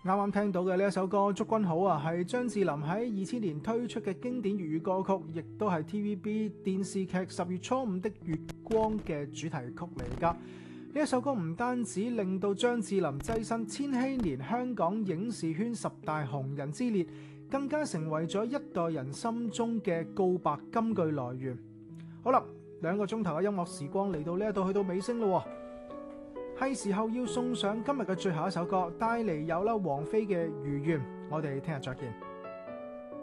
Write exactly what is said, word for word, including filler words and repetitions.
啱啱聽到嘅呢一首歌《祝君好》啊，係張智霖喺二千年推出嘅經典粵語歌曲，亦都係 T V B 電視劇《十月初五的月光》嘅主題曲嚟㗎。呢一首歌唔單止令到張智霖躋身千禧年香港影視圈十大紅人之列，更加成為咗一代人心中嘅告白金句來源。好啦，兩個鐘頭嘅音樂時光嚟到呢一度去到尾聲咯，係時候要送上今日嘅最後一首歌，帶嚟有啦王菲嘅《如願》，我哋聽日再見。